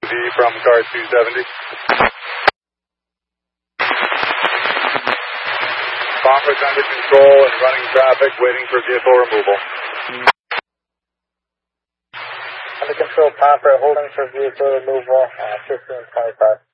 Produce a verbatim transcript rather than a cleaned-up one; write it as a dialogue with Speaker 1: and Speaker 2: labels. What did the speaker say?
Speaker 1: activity from car two seventy. Conference under control and running traffic, waiting for vehicle removal.
Speaker 2: Under control, Pomfret, holding for vehicle removal, uh, fifteen twenty-five.